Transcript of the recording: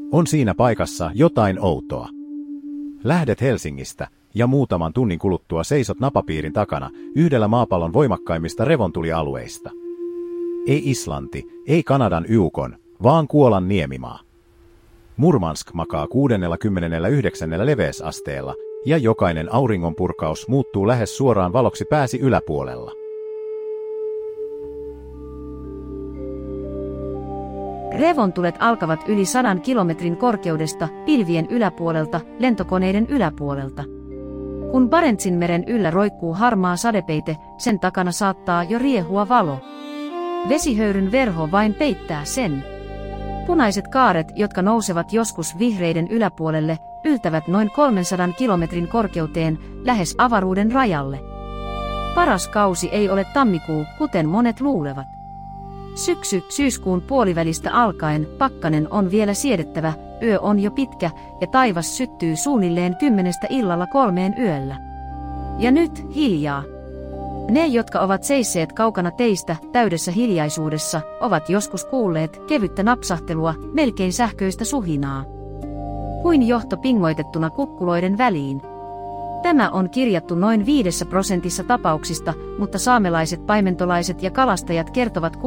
On siinä paikassa jotain outoa. Lähdet Helsingistä ja muutaman tunnin kuluttua seisot napapiirin takana yhdellä maapallon voimakkaimmista revontulialueista. Ei Islanti, ei Kanadan Yukon, vaan Kuolan niemimaa. Murmansk makaa 69. leveysasteella ja jokainen auringonpurkaus muuttuu lähes suoraan valoksi pääsi yläpuolella. Revontulet alkavat yli 100 kilometrin korkeudesta, pilvien yläpuolelta, lentokoneiden yläpuolelta. Kun Barentsinmeren yllä roikkuu harmaa sadepeite, sen takana saattaa jo riehua valo. Vesihöyryn verho vain peittää sen. Punaiset kaaret, jotka nousevat joskus vihreiden yläpuolelle, yltävät noin 300 kilometrin korkeuteen, lähes avaruuden rajalle. Paras kausi ei ole tammikuu, kuten monet luulevat. Syyskuun puolivälistä alkaen pakkanen on vielä siedettävä, yö on jo pitkä ja taivas syttyy suunnilleen 10 illalla 3 yöllä. Ja nyt hiljaa. Ne, jotka ovat seisseet kaukana teistä täydessä hiljaisuudessa, ovat joskus kuulleet kevyttä napsahtelua, melkein sähköistä suhinaa. Kuin johto pingoitettuna kukkuloiden väliin. Tämä on kirjattu noin 5% tapauksista, mutta saamelaiset, paimentolaiset ja kalastajat kertovat